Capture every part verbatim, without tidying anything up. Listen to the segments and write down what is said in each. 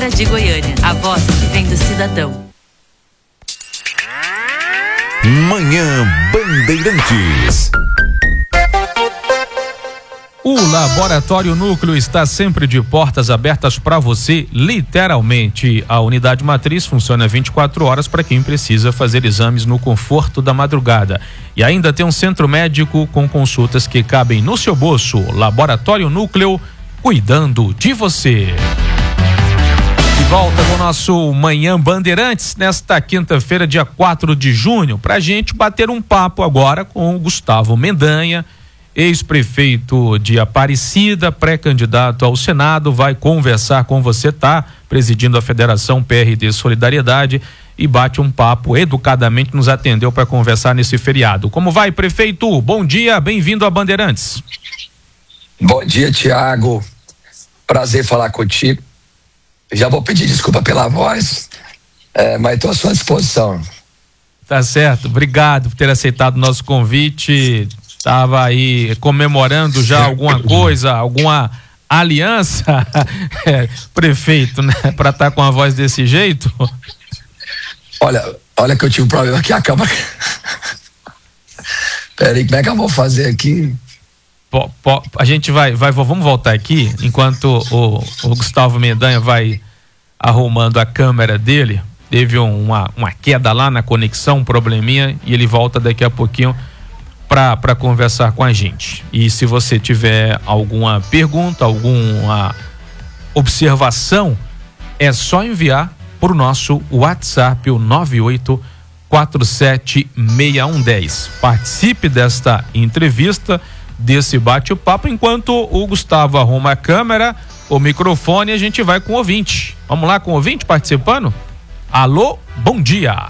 Câmara de Goiânia, a voz que vem do cidadão. Manhã Bandeirantes. O Laboratório Núcleo está sempre de portas abertas para você, literalmente. A unidade matriz funciona vinte e quatro horas para quem precisa fazer exames no conforto da madrugada. E ainda tem um centro médico com consultas que cabem no seu bolso. Laboratório Núcleo, cuidando de você. De volta com o nosso Manhã Bandeirantes nesta quinta-feira, dia quatro de junho, para a gente bater um papo agora com o Gustavo Mendanha, ex-prefeito de Aparecida, pré-candidato ao Senado, vai conversar com você, tá? Presidindo a Federação P R D Solidariedade, e bate um papo educadamente, nos atendeu para conversar nesse feriado. Como vai, prefeito? Bom dia, bem-vindo a Bandeirantes. Bom dia, Tiago. Prazer falar contigo. Já vou pedir desculpa pela voz, é, mas estou à sua disposição. Tá certo, obrigado por ter aceitado o nosso convite. Estava aí comemorando já alguma coisa, alguma aliança, é, prefeito, né? Para estar tá com a voz desse jeito. Olha, olha que eu tive um problema aqui, a câmera. Peraí, como é que eu vou fazer aqui? Po, po, a gente vai, vai, vamos voltar aqui, enquanto o, o Gustavo Mendanha vai arrumando a câmera dele. Teve uma, uma queda lá na conexão, um probleminha, e ele volta daqui a pouquinho para conversar com a gente. E se você tiver alguma pergunta, alguma observação, é só enviar para o nosso WhatsApp, o nove oito quatro sete seis um um zero. Participe desta entrevista, desse bate-papo, enquanto o Gustavo arruma a câmera, o microfone, a gente vai com o ouvinte. Vamos lá com o ouvinte participando? Alô, bom dia.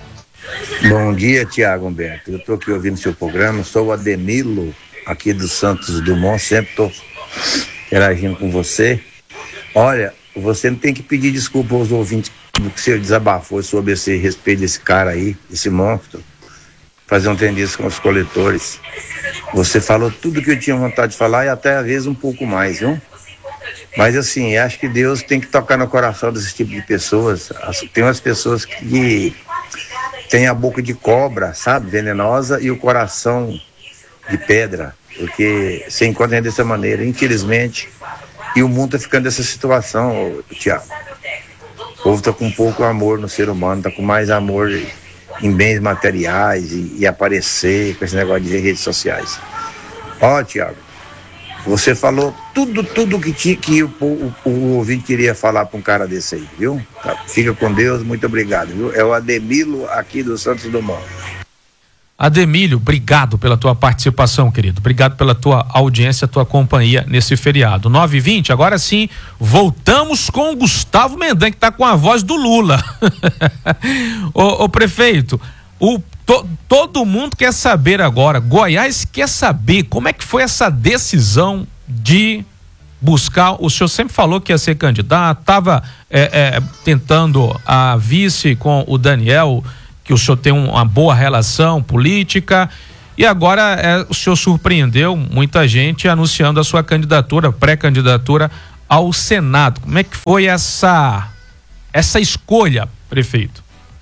Bom dia, Tiago Humberto. Eu estou aqui ouvindo seu programa. Sou o Ademilo, aqui do Santos Dumont. Sempre estou interagindo com você. Olha, você não tem que pedir desculpa aos ouvintes do que você desabafou sobre esse respeito desse cara aí, esse monstro. Fazer um tendice com os coletores. Você falou tudo que eu tinha vontade de falar e até às vezes um pouco mais, viu? Mas assim, acho que Deus tem que tocar no coração desse tipo de pessoas. Tem umas pessoas que tem a boca de cobra, sabe, venenosa, e o coração de pedra, porque se encontra dessa maneira, infelizmente, e o mundo está ficando nessa situação, Tiago. O povo está com pouco amor no ser humano, está com mais amor em bens materiais e, e aparecer com esse negócio de redes sociais. Ó, Tiago, você falou tudo, tudo que, tinha, que o, o, o ouvinte queria falar para um cara desse aí, viu? Tá, fica com Deus, muito obrigado, viu? É o Ademilo aqui do Santos Dumont. Ademílio, obrigado pela tua participação, querido. Obrigado pela tua audiência, tua companhia nesse feriado. nove e vinte, agora sim, voltamos com o Gustavo Mendanha, que tá com a voz do Lula. ô, ô prefeito, o To, todo mundo quer saber agora, Goiás quer saber como é que foi essa decisão de buscar, o senhor sempre falou que ia ser candidato, estava é, é, tentando a vice com o Daniel, que o senhor tem uma boa relação política, e agora é, o senhor surpreendeu muita gente anunciando a sua candidatura, pré-candidatura ao Senado. Como é que foi essa, essa escolha, prefeito?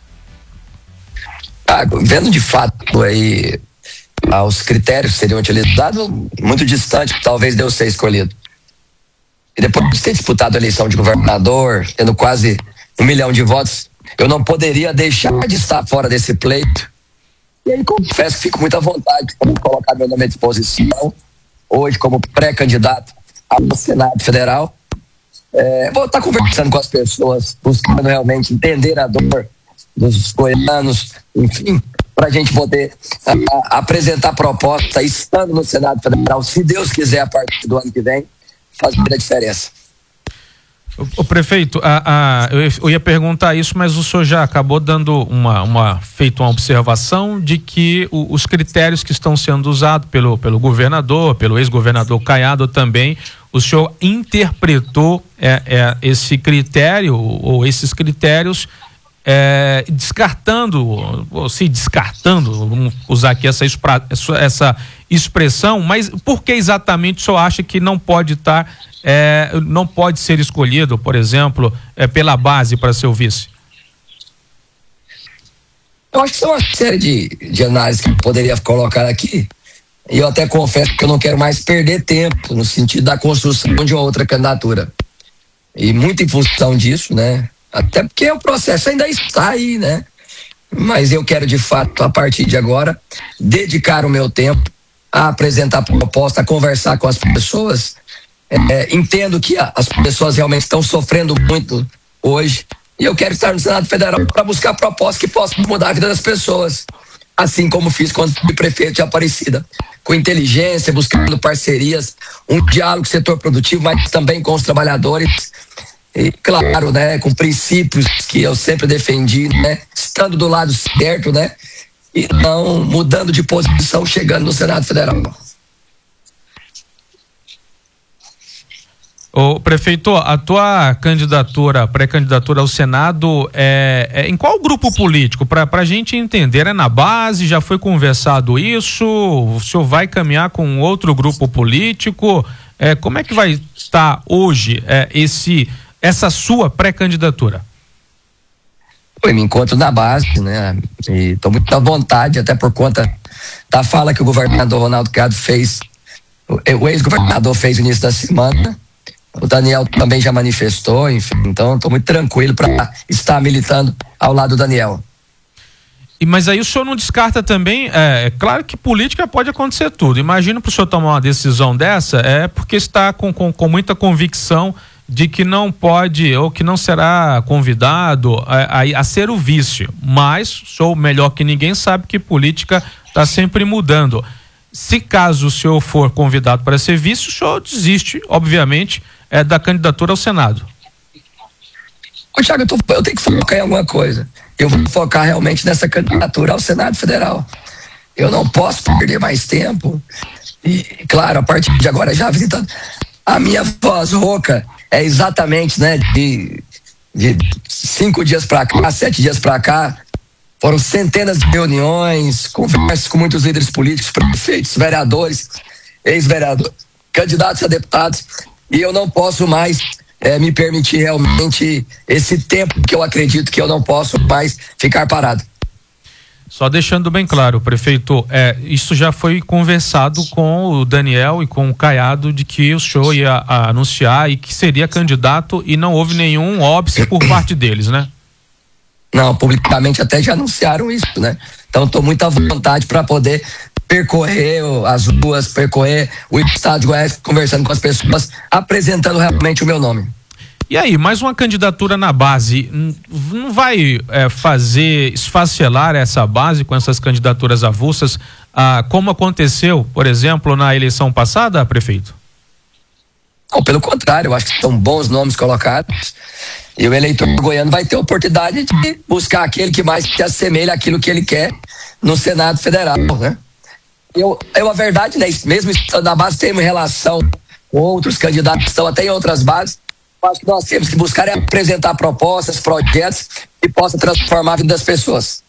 Ah, vendo de fato aí ah, os critérios que seriam utilizados, muito distante talvez de eu ser escolhido. E depois de ter disputado a eleição de governador, tendo quase um milhão de votos, eu não poderia deixar de estar fora desse pleito. E aí confesso que fico muito à vontade de colocar meu nome à disposição hoje como pré-candidato ao Senado Federal. É, vou estar conversando com as pessoas, buscando realmente entender a dor dos goianos, enfim, para a gente poder a, a, apresentar proposta estando no Senado Federal, se Deus quiser, a partir do ano que vem, fazer a diferença. O, o prefeito, a, a, eu, eu ia perguntar isso, mas o senhor já acabou dando uma, uma feito uma observação de que o, os critérios que estão sendo usados pelo, pelo governador, pelo ex-governador Caiado também, o senhor interpretou é, é, esse critério ou esses critérios É, descartando, ou se descartando, vamos usar aqui essa, essa expressão, mas por que exatamente o senhor acha que não pode estar é, não pode ser escolhido, por exemplo, é, pela base para ser o vice? Eu acho que são uma série de, de análises que eu poderia colocar aqui. E eu até confesso que eu não quero mais perder tempo no sentido da construção de uma outra candidatura. E muito em função disso, né? Até porque o processo ainda está aí, né? Mas eu quero, de fato, a partir de agora, dedicar o meu tempo a apresentar a proposta, a conversar com as pessoas. É, entendo que a, as pessoas realmente estão sofrendo muito hoje. E eu quero estar no Senado Federal para buscar propostas que possam mudar a vida das pessoas. Assim como fiz quando fui prefeito de Aparecida. Com inteligência, buscando parcerias, um diálogo com o setor produtivo, mas também com os trabalhadores. E, claro, né, com princípios que eu sempre defendi, né, estando do lado certo, né, e não mudando de posição chegando no Senado Federal. Ô, prefeito, a tua candidatura, pré-candidatura ao Senado, é, é em qual grupo político? Para a gente entender, é na base? Já foi conversado isso? O senhor vai caminhar com outro grupo político? É, como é que vai estar hoje é, esse, essa sua pré-candidatura? Eu me encontro na base, né? E estou muito à vontade, até por conta da fala que o governador Ronaldo Caiado fez, o, o ex-governador fez no início da semana. O Daniel também já manifestou, enfim, então estou muito tranquilo para estar militando ao lado do Daniel. E, mas aí o senhor não descarta também, é, é claro que política pode acontecer tudo. Imagino para o senhor tomar uma decisão dessa, é porque está com, com, com muita convicção de que não pode ou que não será convidado a, a, a ser o vice. Mas sou melhor que ninguém, sabe que política está sempre mudando. Se caso o senhor for convidado para ser vice, o senhor desiste, obviamente, é, da candidatura ao Senado. Ô, Thiago, eu, tô, eu tenho que focar em alguma coisa. Eu vou focar realmente nessa candidatura ao Senado Federal. Eu não posso perder mais tempo. E, claro, a partir de agora, já visitando, a minha voz rouca é exatamente, né, de, de cinco dias para cá, sete dias para cá, foram centenas de reuniões, conversas com muitos líderes políticos, prefeitos, vereadores, ex-vereadores, candidatos a deputados, e eu não posso mais é, me permitir realmente esse tempo que eu acredito que eu não posso mais ficar parado. Só deixando bem claro, prefeito, é, isso já foi conversado com o Daniel e com o Caiado de que o senhor ia a, anunciar e que seria candidato e não houve nenhum óbice por parte deles, né? Não, publicamente até já anunciaram isso, né? Então estou muito à vontade para poder percorrer as ruas, percorrer o estado de Goiás, conversando com as pessoas, apresentando realmente o meu nome. E aí, mais uma candidatura na base, não vai é, fazer esfacelar essa base com essas candidaturas avulsas, ah, como aconteceu, por exemplo, na eleição passada, prefeito? Não, pelo contrário, eu acho que são bons nomes colocados. E o eleitor goiano vai ter a oportunidade de buscar aquele que mais se assemelha àquilo que ele quer no Senado Federal, né? Eu, eu a verdade, né, mesmo estando na base, tem relação com outros candidatos que estão até em outras bases. Acho que nós temos que buscar é apresentar propostas, projetos que possam transformar a vida das pessoas.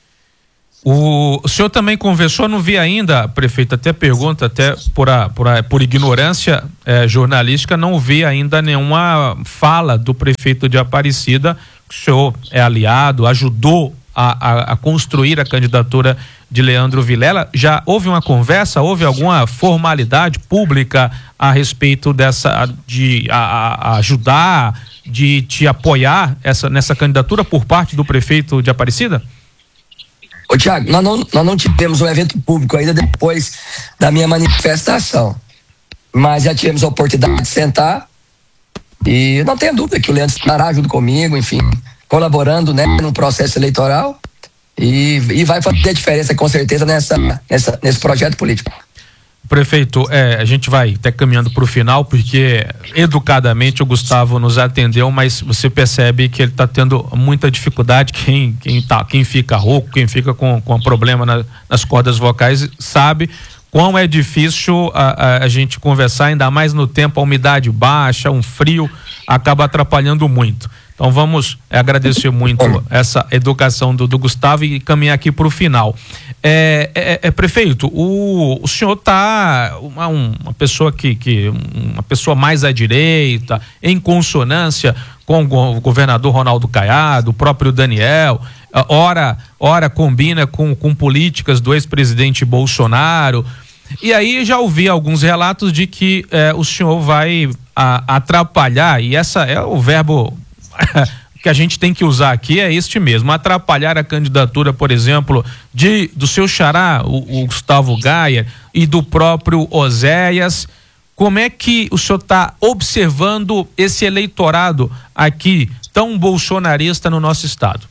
O, o senhor também conversou, não vi ainda, prefeito, até pergunta, até por, a, por, a, por ignorância eh, jornalística, não vi ainda nenhuma fala do prefeito de Aparecida, que o senhor é aliado, ajudou a, a, a construir a candidatura de Leandro Vilela. Já houve uma conversa, houve alguma formalidade pública a respeito dessa, de a, a ajudar, de te apoiar essa, nessa candidatura por parte do prefeito de Aparecida? Ô, Thiago, nós não, nós não tivemos um evento público ainda depois da minha manifestação, mas já tivemos a oportunidade de sentar e não tenho dúvida que o Leandro estará junto comigo, enfim, colaborando, né, no processo eleitoral e, e vai fazer a diferença com certeza nessa, nessa, nesse projeto político. Prefeito, é, a gente vai até caminhando para o final, porque educadamente o Gustavo nos atendeu, mas você percebe que ele está tendo muita dificuldade. Quem, quem, tá, quem fica rouco, quem fica com, com problema na, nas cordas vocais, sabe quão é difícil a, a, a gente conversar, ainda mais no tempo, a umidade baixa, um frio. acaba atrapalhando muito. Então vamos é, agradecer muito essa educação do, do Gustavo e caminhar aqui para o final. É, é, é, prefeito, o, o senhor está uma, uma pessoa que, que uma pessoa mais à direita, em consonância com o governador Ronaldo Caiado, o próprio Daniel, ora, ora combina com, com políticas do ex-presidente Bolsonaro. E aí já ouvi alguns relatos de que é, o senhor vai a, atrapalhar, e essa é o verbo que a gente tem que usar aqui, é este mesmo, atrapalhar a candidatura, por exemplo, de do seu xará, o, o Gustavo Gayer, e do próprio Oséias. Como é que o senhor está observando esse eleitorado aqui tão bolsonarista no nosso estado?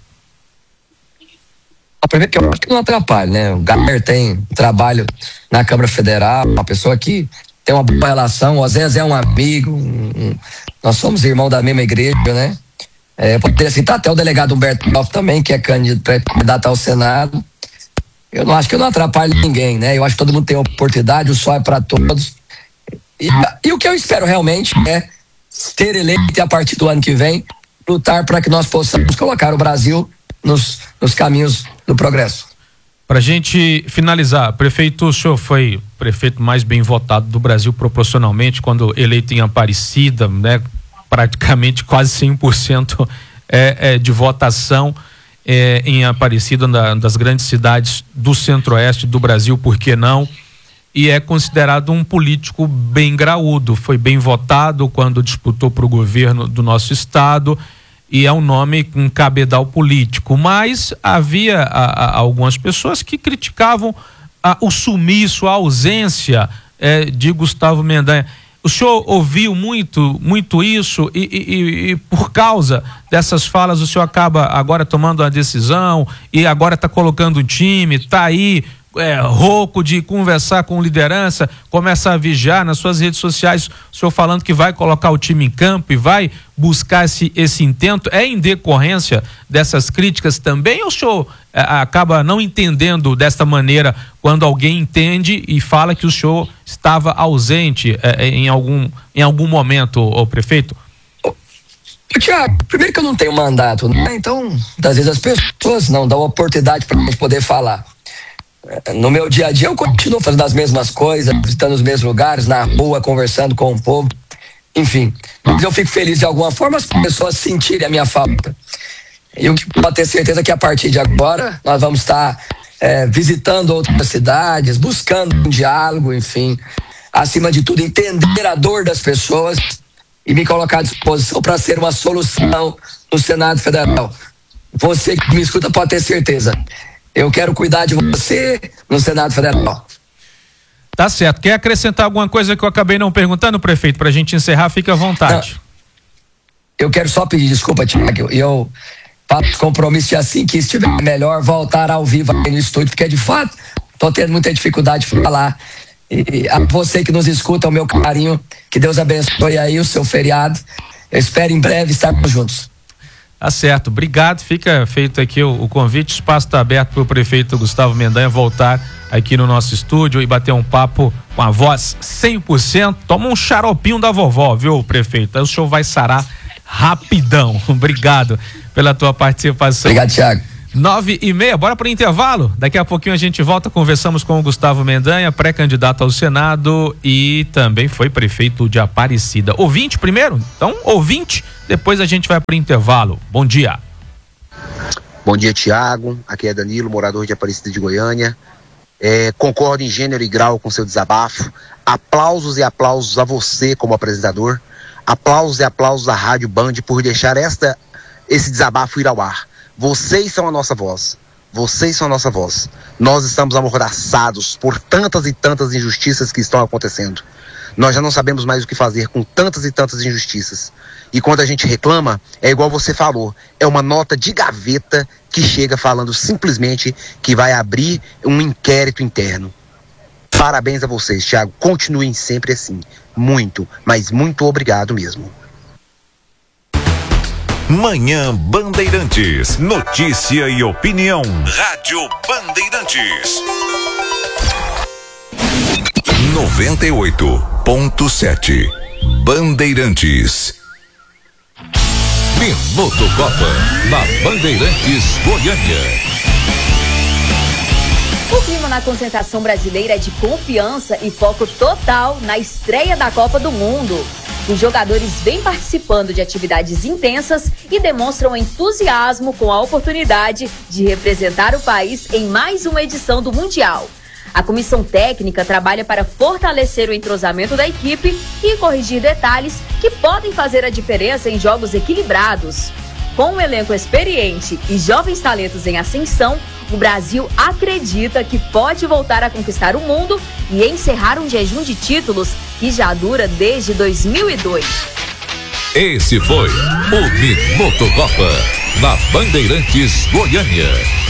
Primeiro que eu acho que não atrapalha, né? O Gayer tem trabalho na Câmara Federal, uma pessoa que tem uma boa relação, o Oséias é um amigo, um, um, nós somos irmãos da mesma igreja, né? É, poderia citar até o delegado Humberto Lopes também, que é candidato ao Senado. Eu não acho que eu não atrapalho ninguém, né? Eu acho que todo mundo tem oportunidade, o sol é para todos. E, e o que eu espero realmente é ter eleito e a partir do ano que vem lutar para que nós possamos colocar o Brasil nos, nos caminhos do progresso. Para a gente finalizar, prefeito, o senhor foi prefeito mais bem votado do Brasil proporcionalmente quando eleito em Aparecida, né? Praticamente quase cem por cento é, é, de votação é, em Aparecida, uma das grandes cidades do centro-oeste do Brasil, por que não? E é considerado um político bem graúdo, foi bem votado quando disputou para o governo do nosso estado e é um nome com um cabedal político, mas havia a, a, algumas pessoas que criticavam a, o sumiço, a ausência é, de Gustavo Mendanha. O senhor ouviu muito, muito isso e, e, e por causa dessas falas o senhor acaba agora tomando uma decisão e agora está colocando um time, está aí é, rouco de conversar com liderança, começa a vigiar nas suas redes sociais, o senhor falando que vai colocar o time em campo e vai buscar esse, esse intento. É em decorrência dessas críticas também ou o senhor é, acaba não entendendo desta maneira quando alguém entende e fala que o senhor estava ausente é, em, algum, em algum momento, o prefeito? Tiago, primeiro que eu não tenho mandato, né? Então, às vezes as pessoas não dão oportunidade para a gente poder falar. No meu dia a dia eu continuo fazendo as mesmas coisas, visitando os mesmos lugares, na rua, conversando com o povo, enfim. Mas eu fico feliz de alguma forma as pessoas sentirem a minha falta. E eu pode ter certeza que a partir de agora nós vamos estar é, visitando outras cidades, buscando um diálogo, enfim. Acima de tudo, entender a dor das pessoas e me colocar à disposição para ser uma solução no Senado Federal. Você que me escuta pode ter certeza. Eu quero cuidar de você no Senado Federal. Tá certo. Quer acrescentar alguma coisa que eu acabei não perguntando, prefeito, para a gente encerrar? Fique à vontade. Não, eu quero só pedir desculpa, Tiago. Eu faço compromisso de assim que estiver melhor voltar ao vivo aí no estúdio, porque de fato estou tendo muita dificuldade de falar. E a você que nos escuta, o meu carinho, que Deus abençoe aí o seu feriado. Eu espero em breve estarmos juntos. Tá certo, obrigado, fica feito aqui o, o convite, o espaço está aberto para o prefeito Gustavo Mendanha voltar aqui no nosso estúdio e bater um papo com a voz cem por cento, toma um xaropinho da vovó, viu, prefeito? Aí o senhor vai sarar rapidão. Obrigado pela tua participação. Obrigado, Thiago. Nove e meia, bora para o intervalo. Daqui a pouquinho a gente volta, conversamos com o Gustavo Mendanha, pré-candidato ao Senado e também foi prefeito de Aparecida. Ouvinte primeiro? Então, ouvinte, depois a gente vai para o intervalo. Bom dia. Bom dia, Tiago. Aqui é Danilo, morador de Aparecida de Goiânia. É, concordo em gênero e grau com seu desabafo. Aplausos e aplausos a você como apresentador. Aplausos e aplausos à Rádio Band por deixar esta, esse desabafo ir ao ar. Vocês são a nossa voz. Vocês são a nossa voz. Nós estamos amordaçados por tantas e tantas injustiças que estão acontecendo. Nós já não sabemos mais o que fazer com tantas e tantas injustiças. E quando a gente reclama, é igual você falou, é uma nota de gaveta que chega falando simplesmente que vai abrir um inquérito interno. Parabéns a vocês, Thiago. Continuem sempre assim. Muito, mas muito obrigado mesmo. Manhã Bandeirantes. Notícia e opinião. Rádio Bandeirantes. noventa e oito ponto sete. Bandeirantes. Minuto Copa, na Bandeirantes Goiânia. O clima na concentração brasileira é de confiança e foco total na estreia da Copa do Mundo. Os jogadores vêm participando de atividades intensas e demonstram entusiasmo com a oportunidade de representar o país em mais uma edição do Mundial. A comissão técnica trabalha para fortalecer o entrosamento da equipe e corrigir detalhes que podem fazer a diferença em jogos equilibrados. Com um elenco experiente e jovens talentos em ascensão, o Brasil acredita que pode voltar a conquistar o mundo e encerrar um jejum de títulos que já dura desde dois mil e dois. Esse foi o Minuto Copa, na Bandeirantes Goiânia.